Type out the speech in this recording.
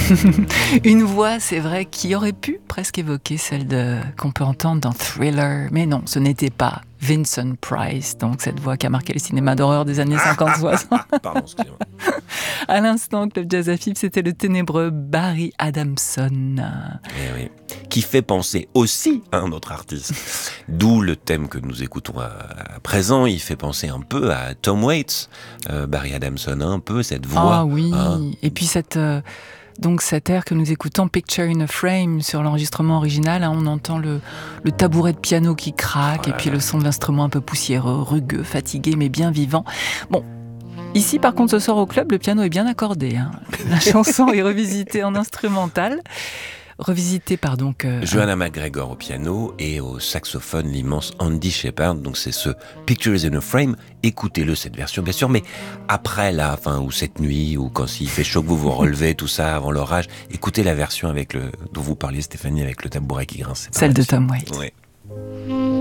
Une voix, c'est vrai, qui aurait pu presque évoquer celle qu'on peut entendre dans Thriller. Mais non, ce n'était pas Vincent Price, donc cette voix qui a marqué le cinéma d'horreur des années 50-60. Pardon, excusez-moi. À l'instant, Club Jazz Afib, c'était le ténébreux Barry Adamson. Eh oui. Qui fait penser aussi à un autre artiste. D'où le thème que nous écoutons à présent. Il fait penser un peu à Tom Waits, Barry Adamson, un peu cette voix. Ah oui, hein. et puis donc cet air que nous écoutons, Picture in a Frame, sur l'enregistrement original, on entend le tabouret de piano qui craque, et puis le son de l'instrument un peu poussiéreux, rugueux, fatigué, mais bien vivant. Bon, ici par contre ce soir au club, le piano est bien accordé. La chanson est revisitée en instrumental. Joanna McGregor au piano et au saxophone l'immense Andy Shepard. Donc c'est ce Pictures in a Frame. Écoutez-le, cette version bien sûr, mais après là, ou cette nuit, ou quand il fait chaud que vous vous relevez, tout ça avant l'orage, écoutez la version dont vous parliez Stéphanie, avec le tabouret qui grince. Celle de Tom Waits. Ouais.